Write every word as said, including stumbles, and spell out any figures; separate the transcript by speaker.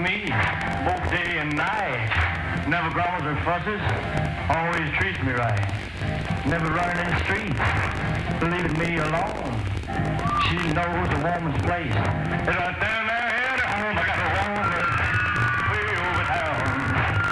Speaker 1: me both day and night. Never grumbles or fusses, always treats me right. Never running in the streets, leaving me alone. She knows a woman's place. It's right there